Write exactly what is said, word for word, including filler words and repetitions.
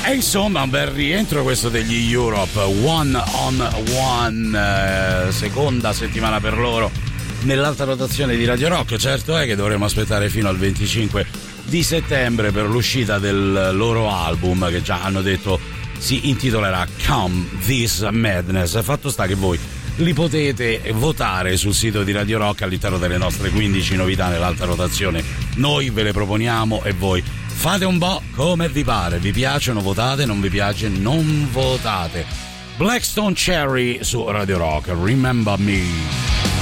E insomma un bel rientro questo degli Europe, One on One, eh, seconda settimana per loro nell'alta rotazione di Radio Rock. Certo è che dovremo aspettare fino al venticinque di settembre per l'uscita del loro album, che già hanno detto si intitolerà Come This Madness. Fatto sta che voi li potete votare sul sito di Radio Rock all'interno delle nostre quindici novità nell'alta rotazione. Noi ve le proponiamo e voi fate un po' come vi pare. Vi piacciono, votate, non vi piace, non votate. Blackstone Cherry su Radio Rock, Remember Me.